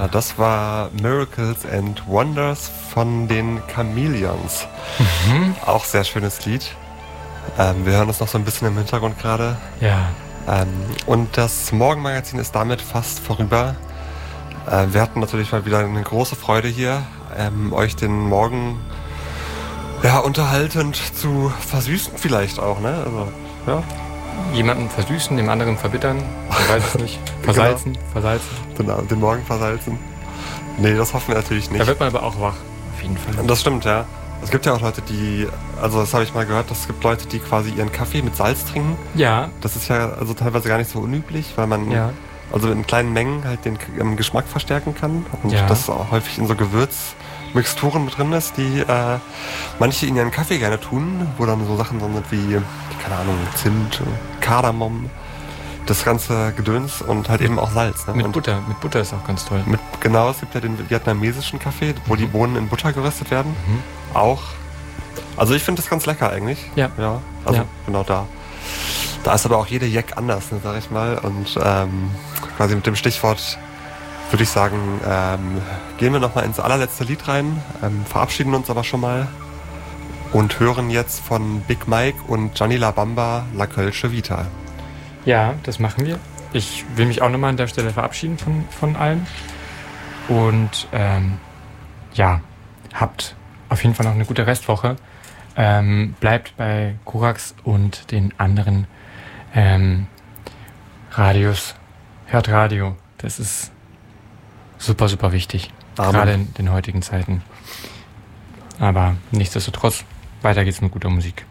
das war Miracles and Wonders von den Chameleons. Auch sehr schönes Lied. Wir hören es noch so ein bisschen im Hintergrund gerade. Ja. Und das Morgenmagazin ist damit fast vorüber. Wir hatten natürlich mal wieder eine große Freude hier, euch den Morgen unterhaltend zu versüßen vielleicht auch, ne? Also, ja. Jemanden versüßen, dem anderen verbittern, ich weiß es nicht. Versalzen, genau. versalzen. Den Morgen versalzen. Nee, das hoffen wir natürlich nicht. Da wird man aber auch wach, auf jeden Fall. Das stimmt, ja. Es gibt ja auch Leute, also das habe ich mal gehört, es gibt Leute, die quasi ihren Kaffee mit Salz trinken. Ja. Das ist ja also teilweise gar nicht so unüblich, weil man also in kleinen Mengen halt den Geschmack verstärken kann. Und das auch häufig in so Gewürzmixturen mit drin ist, die manche in ihren Kaffee gerne tun, wo dann so Sachen drin sind wie, keine Ahnung, Zimt, Kardamom, das ganze Gedöns und halt eben auch Salz. Ne? Mit Butter ist auch ganz toll. Genau, es gibt ja den vietnamesischen Kaffee, wo die Bohnen in Butter geröstet werden. Auch. Also ich finde das ganz lecker eigentlich. Ja. Also genau da. Da ist aber auch jede Jack anders, ne, sag ich mal. Und quasi mit dem Stichwort würde ich sagen, gehen wir nochmal ins allerletzte Lied rein, verabschieden uns aber schon mal und hören jetzt von Big Mike und Gianni La Bamba La Kölsche Vita. Ja, das machen wir. Ich will mich auch nochmal an der Stelle verabschieden von allen. Und habt auf jeden Fall noch eine gute Restwoche. Bleibt bei Korax und den anderen Radios. Hört Radio. Das ist super, super wichtig. Amen. Gerade in den heutigen Zeiten. Aber nichtsdestotrotz, weiter geht's mit guter Musik.